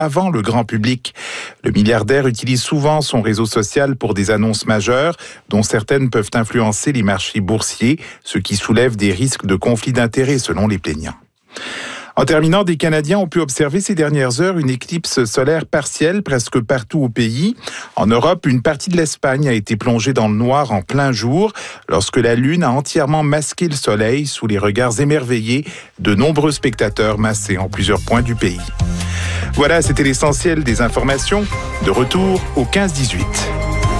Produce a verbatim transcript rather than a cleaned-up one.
avant le grand public. Le milliardaire utilise souvent son réseau social pour des annonces majeures, dont certaines peuvent influencer les marchés boursiers, ce qui soulève des risques de conflit d'intérêts selon les plaignants. En terminant, des Canadiens ont pu observer ces dernières heures une éclipse solaire partielle presque partout au pays. En Europe, une partie de l'Espagne a été plongée dans le noir en plein jour lorsque la Lune a entièrement masqué le soleil sous les regards émerveillés de nombreux spectateurs massés en plusieurs points du pays. Voilà, c'était l'essentiel des informations. De retour au quinze dix-huit.